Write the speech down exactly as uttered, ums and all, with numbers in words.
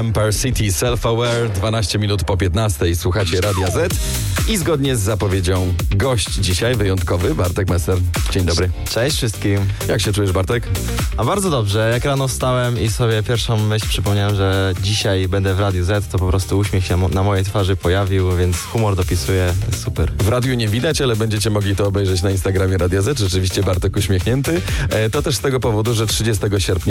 Empire City, Self-Aware, dwanaście minut po piętnastej. Słuchacie Radia Z i zgodnie z zapowiedzią gość dzisiaj wyjątkowy, Bartek Messer. Dzień dobry. Cześć wszystkim. Jak się czujesz, Bartek? A bardzo dobrze. Jak rano wstałem i sobie pierwszą myśl przypomniałem, że dzisiaj będę w Radiu Z, to po prostu uśmiech się na mojej twarzy pojawił, więc humor dopisuje. Super. W radiu nie widać, ale będziecie mogli to obejrzeć na Instagramie Radia Z. Rzeczywiście Bartek uśmiechnięty. E, to też z tego powodu, że trzydziestego sierpnia